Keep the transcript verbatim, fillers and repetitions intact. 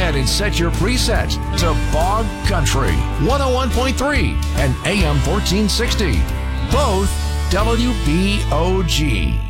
ahead and set your preset to Bog Country one oh one point three and A M fourteen sixty. Both W B O G.